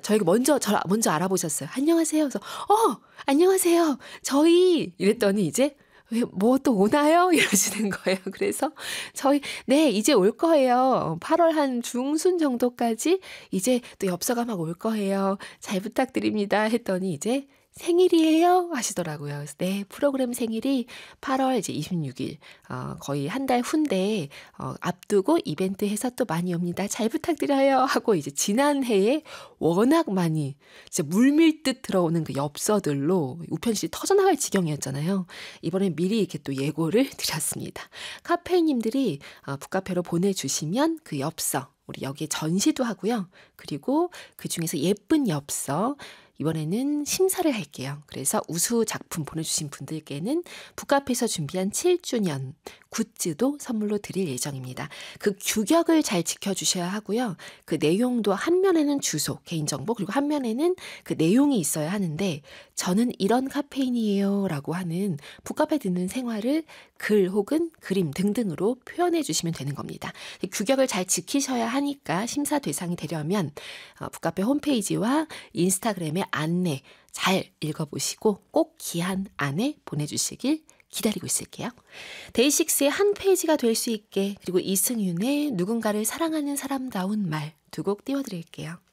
저에게 먼저 알아보셨어요. 안녕하세요. 그래서 안녕하세요. 저희 이랬더니 이제 왜 뭐 또 오나요? 이러시는 거예요. 그래서 네, 이제 올 거예요. 8월 한 중순 정도까지 이제 또 엽서가 막 올 거예요. 잘 부탁드립니다. 했더니 이제 생일이에요? 하시더라고요. 그래서 네, 프로그램 생일이 8월 이제 26일, 거의 한 달 후인데, 앞두고 이벤트 해서 또 많이 옵니다. 잘 부탁드려요. 하고 이제 지난해에 워낙 많이 진짜 물밀듯 들어오는 그 엽서들로 우편실이 터져나갈 지경이었잖아요. 이번엔 미리 이렇게 또 예고를 드렸습니다. 카페인님들이 북카페로 보내주시면 그 엽서, 우리 여기에 전시도 하고요. 그리고 그 중에서 예쁜 엽서, 이번에는 심사를 할게요. 그래서 우수 작품 보내주신 분들께는 북카페에서 준비한 7주년 굿즈도 선물로 드릴 예정입니다. 그 규격을 잘 지켜주셔야 하고요. 그 내용도 한 면에는 주소, 개인정보, 그리고 한 면에는 그 내용이 있어야 하는데, 저는 이런 카페인이에요 라고 하는 북카페 듣는 생활을 글 혹은 그림 등등으로 표현해 주시면 되는 겁니다. 규격을 잘 지키셔야 하니까 심사 대상이 되려면 북카페 홈페이지와 인스타그램의 안내 잘 읽어보시고 꼭 기한 안에 보내주시길 기다리고 있을게요. 데이식스의 한 페이지가 될 수 있게, 그리고 이승윤의 누군가를 사랑하는 사람다운 말 두 곡 띄워드릴게요.